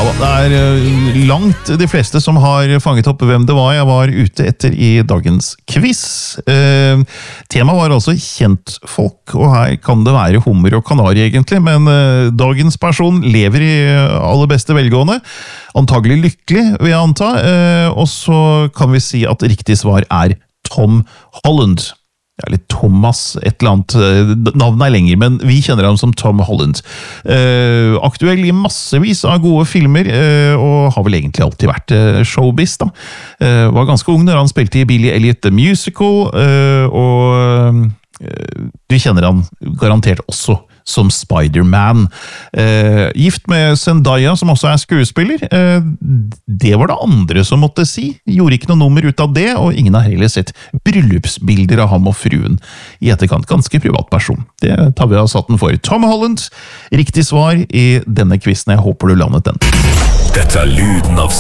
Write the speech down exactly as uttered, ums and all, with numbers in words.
Ja, det er eh, langt de fleste som har fanget opp hvem det var jeg var ute etter i dagens quiz. Eh, temaet var altså kjentfolk, og her kan det være hummer og kanari egentlig, men eh, dagens person lever i aller beste velgående, antagelig lykkelig vil jeg anta, eh, og så kan vi si at riktig svar er Tom Holland. Eller Thomas, et eller annet, navnet er lenger, men vi kjenner ham som Tom Holland. Uh, aktuell i massevis av gode filmer, uh, og har vel egentlig alltid vært uh, showbiz da. Uh, var ganske ung når han spilte i Billy Elliot The Musical, uh, og uh, du kjenner han garantert også som Spider-Man. Uh, gift med Zendaya, som også er skuespiller. Uh, det var det andre som måtte si. Gjorde ikke noe nummer ut av det, og ingen har heller sett bryllupsbilder av ham og fruen i etterkant. Ganske privat person. Det tar vi av satten for. Tom Holland, riktig svar i denne quizen. Jeg håper du landet den. Dette er lyden av